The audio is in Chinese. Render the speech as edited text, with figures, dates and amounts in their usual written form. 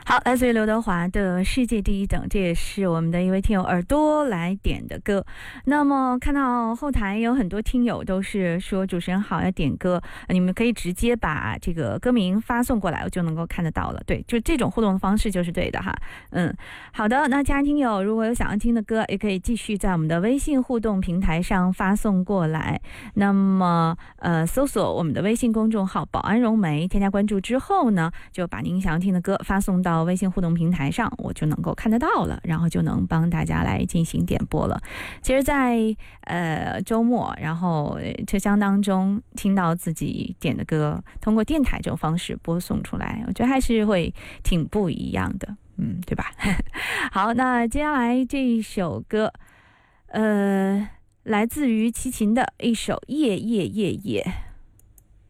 好，来自于刘德华的《世界第一等》，这也是我们的一位听友耳朵来点的歌。那么看到后台有很多听友都是说主持人好，要点歌，你们可以直接把这个歌名发送过来，我就能够看得到了。对，就这种互动的方式就是对的哈。好的，那其他听友如果有想要听的歌，也可以继续在我们的微信互动平台上发送过来。那么搜索我们的微信公众号保安融媒，添加关注之后呢，就把您想要听的歌发送到微信互动平台上，我就能够看得到了，然后就能帮大家来进行点播了。其实在周末然后车厢当中听到自己点的歌通过电台这种方式播送出来，我觉得还是会挺不一样的，对吧？好，那接下来这一首歌来自于齐秦的一首夜夜夜夜。